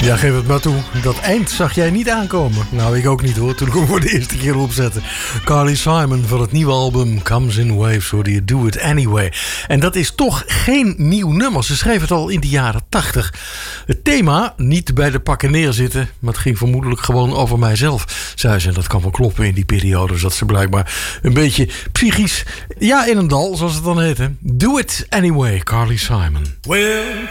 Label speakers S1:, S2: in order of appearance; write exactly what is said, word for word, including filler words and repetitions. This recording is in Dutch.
S1: Ja, geef het maar toe. Dat eind zag jij niet aankomen. Nou, ik ook niet hoor, toen ik hem voor de eerste keer opzette. Carly Simon van het nieuwe album Comes in Waves, hoorde je Do It Anyway. En dat is toch geen nieuw nummer. Ze schreef het al in de jaren tachtig. Het thema, niet bij de pakken neerzitten, maar het ging vermoedelijk gewoon over mijzelf, zei ze. En dat kan wel kloppen in die periode, dat ze blijkbaar een beetje psychisch, ja, in een dal, zoals het dan heette. Do It Anyway, Carly Simon.
S2: Well,